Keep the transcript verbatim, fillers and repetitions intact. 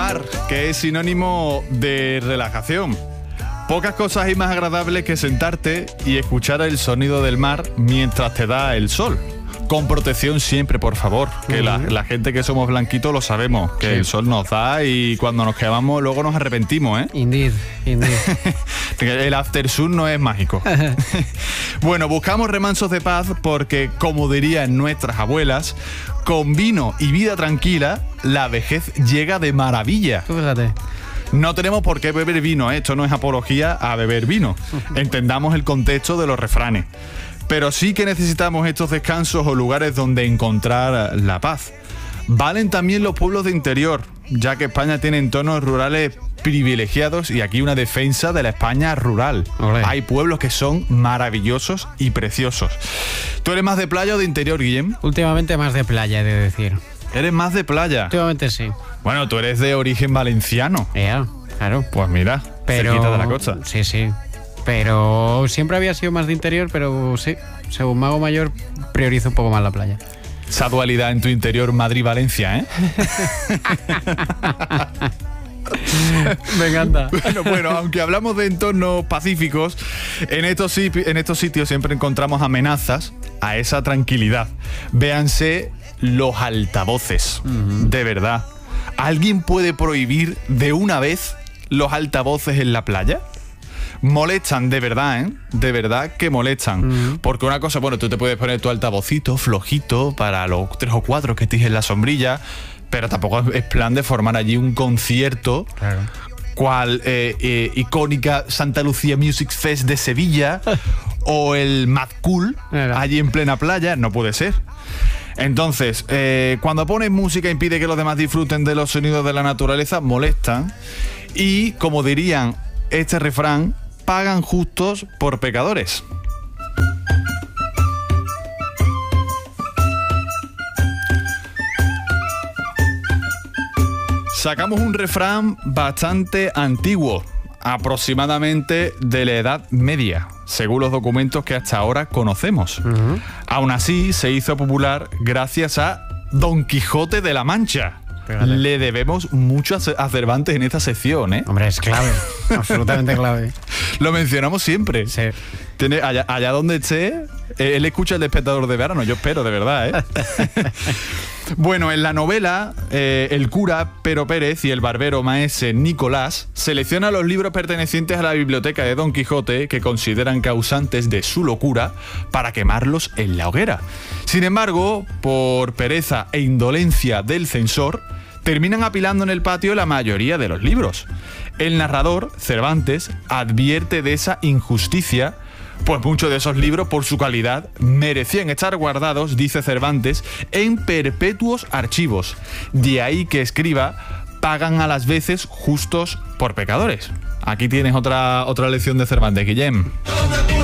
Mar, que es sinónimo de relajación. Pocas cosas hay más agradables que sentarte y escuchar el sonido del mar mientras te da el sol. Con protección siempre, por favor, que uh-huh. la, la gente que somos blanquitos lo sabemos, que sí. el sol nos da y cuando nos quemamos luego nos arrepentimos, ¿eh? Indeed, indeed. El after sun no es mágico. Bueno, buscamos remansos de paz porque, como dirían nuestras abuelas, con vino y vida tranquila, la vejez llega de maravilla. Fíjate. No tenemos por qué beber vino, ¿eh? Esto no es apología a beber vino. Entendamos el contexto de los refranes. Pero sí que necesitamos estos descansos o lugares donde encontrar la paz. Valen también los pueblos de interior, ya que España tiene entornos rurales privilegiados y aquí una defensa de la España rural. Olé. Hay pueblos que son maravillosos y preciosos. ¿Tú eres más de playa o de interior, Guillem? Últimamente más de playa, he de decir. ¿Eres más de playa? Últimamente sí. Bueno, tú eres de origen valenciano. Ya, yeah, claro. Pues mira, pero cerquita de la costa. Sí, sí. Pero siempre había sido más de interior, pero sí, según me hago mayor, priorizo un poco más la playa. Esa dualidad en tu interior Madrid-Valencia, ¿eh? Me encanta. Bueno, bueno, aunque hablamos de entornos pacíficos, en estos, en estos sitios siempre encontramos amenazas a esa tranquilidad. Véanse los altavoces, uh-huh. de verdad. ¿Alguien puede prohibir de una vez los altavoces en la playa? Molestan, de verdad, ¿eh? De verdad que molestan. Mm. Porque una cosa, bueno, tú te puedes poner tu altavocito flojito para los tres o cuatro que estés en la sombrilla, pero tampoco es plan de formar allí un concierto, claro. cual eh, eh, icónica Santa Lucía Music Fest de Sevilla o el Mad Cool claro. allí en plena playa. No puede ser. Entonces, eh, cuando pones música impide que los demás disfruten de los sonidos de la naturaleza, molestan. Y, como dirían este refrán, pagan justos por pecadores. Sacamos un refrán bastante antiguo, aproximadamente de la Edad Media, según los documentos que hasta ahora conocemos. Uh-huh. Aún así, se hizo popular gracias a Don Quijote de la Mancha. Pégale. Le debemos mucho a Cervantes en esta sección, ¿eh? Hombre, es clave, absolutamente clave. Lo mencionamos siempre. Sí. Tiene, allá, allá donde esté, eh, él escucha El Despertador de Verano, yo espero, de verdad, ¿eh? Bueno, en la novela, eh, el cura Pero Pérez y el barbero maese Nicolás seleccionan los libros pertenecientes a la biblioteca de Don Quijote que consideran causantes de su locura para quemarlos en la hoguera. Sin embargo, por pereza e indolencia del censor, terminan apilando en el patio la mayoría de los libros. El narrador, Cervantes, advierte de esa injusticia, pues muchos de esos libros, por su calidad, merecían estar guardados, dice Cervantes, en perpetuos archivos. De ahí que escriba, pagan a las veces justos por pecadores. Aquí tienes otra, otra lección de Cervantes, Guillem.